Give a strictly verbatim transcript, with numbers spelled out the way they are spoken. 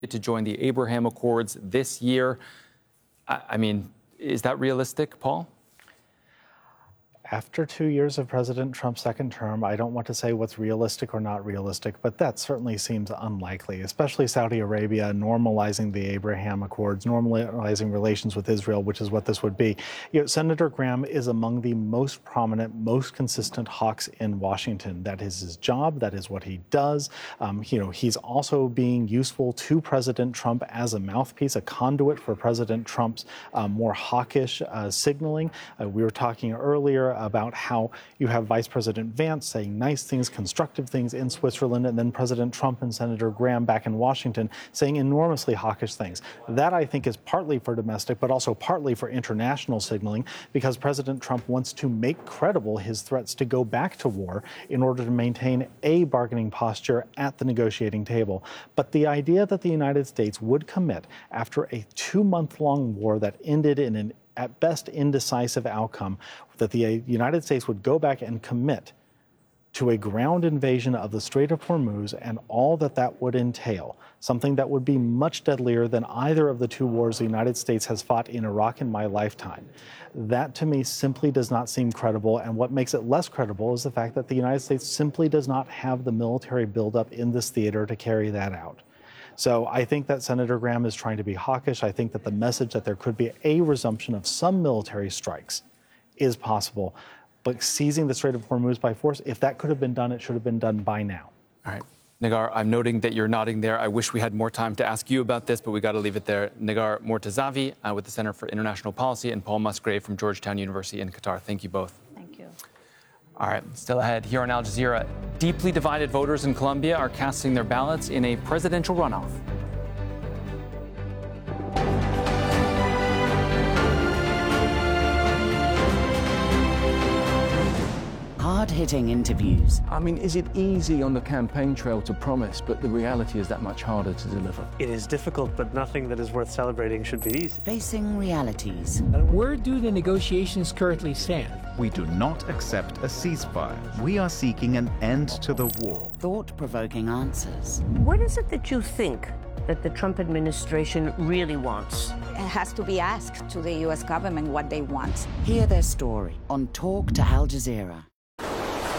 to join the Abraham Accords this year. I, I mean, is that realistic, Paul? After two years of President Trump's second term, I don't want to say what's realistic or not realistic, but that certainly seems unlikely, especially Saudi Arabia normalizing the Abraham Accords, normalizing relations with Israel, which is what this would be. You know, Senator Graham is among the most prominent, most consistent hawks in Washington. That is his job. That is what he does. Um, you know, he's also being useful to President Trump as a mouthpiece, a conduit for President Trump's uh, more hawkish uh, signaling. Uh, we were talking earlier about how you have Vice President Vance saying nice things, constructive things in Switzerland, and then President Trump and Senator Graham back in Washington saying enormously hawkish things. That, I think, is partly for domestic, but also partly for international signaling, because President Trump wants to make credible his threats to go back to war in order to maintain a bargaining posture at the negotiating table. But the idea that the United States would commit after a two-month-long war that ended in an at best indecisive outcome, that the United States would go back and commit to a ground invasion of the Strait of Hormuz and all that that would entail, something that would be much deadlier than either of the two wars the United States has fought in Iraq in my lifetime. That, to me, simply does not seem credible, and what makes it less credible is the fact that the United States simply does not have the military buildup in this theater to carry that out. So I think that Senator Graham is trying to be hawkish. I think that the message that there could be a resumption of some military strikes is possible. But seizing the Strait of Hormuz by force, if that could have been done, it should have been done by now. All right. Negar, I'm noting that you're nodding there. I wish we had more time to ask you about this, but we got to leave it there. Negar Mortazavi uh, with the Center for International Policy and Paul Musgrave from Georgetown University in Qatar. Thank you both. Thank you. All right, still ahead here on Al Jazeera. Deeply divided voters in Colombia are casting their ballots in a presidential runoff. Hard-hitting interviews. I mean, is it easy on the campaign trail to promise, but the reality is that much harder to deliver? It is difficult, but nothing that is worth celebrating should be easy. Facing realities. Where do the negotiations currently stand? We do not accept a ceasefire. We are seeking an end to the war. Thought-provoking answers. What is it that you think that the Trump administration really wants? It has to be asked to the U S government what they want. Hear their story on Talk to Al Jazeera.